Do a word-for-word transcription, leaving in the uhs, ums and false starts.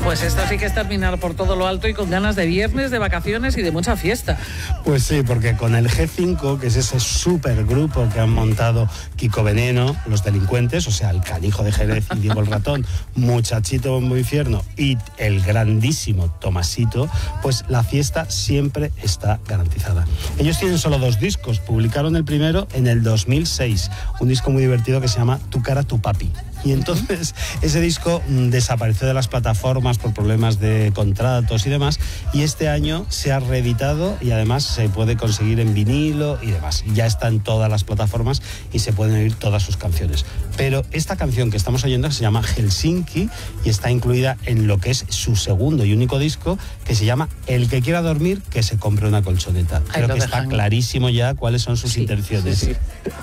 Pues esto sí que es terminar por todo lo alto y con ganas de viernes, de vacaciones y de mucha fiesta. Pues sí, porque con el G cinco, que es ese supergrupo que han montado Kiko Veneno, los delincuentes, o sea, el Canijo de Jerez y Diego el Ratón, Muchachito Bombo Infierno y el grandísimo Tomasito, pues la fiesta siempre está garantizada. Ellos tienen solo dos discos, publicaron el primero en el dos mil seis, un disco muy divertido que se llama Tu cara, tu papi. Y entonces ese disco mmm, desapareció de las plataformas por problemas de contratos y demás, y este año se ha reeditado y además se puede conseguir en vinilo y demás. Ya está en todas las plataformas y se pueden oír todas sus canciones. Pero esta canción que estamos oyendo se llama Helsinki y está incluida en lo que es su segundo y único disco, que se llama El que quiera dormir, que se compre una colchoneta. Creo que está clarísimo ya cuáles son sus sí, intenciones. Sí, sí.